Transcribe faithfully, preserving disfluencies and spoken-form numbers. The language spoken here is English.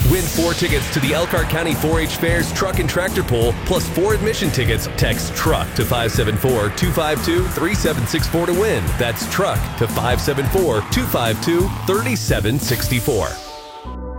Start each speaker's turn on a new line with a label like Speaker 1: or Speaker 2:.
Speaker 1: Win four tickets to the Elkhart County four H Fair's Truck and Tractor Pull, plus four admission tickets. Text TRUCK to five seven four, two five two, three seven six four to win. That's TRUCK to five seven four, two five two, three seven six four.